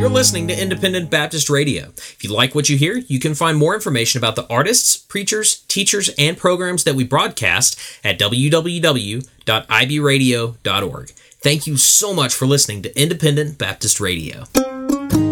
for listening to Independent Baptist Radio. If you like what you hear, you can find more information about the artists, preachers, teachers, and programs that we broadcast at www.ibradio.org. Thank you so much for listening to Independent Baptist Radio.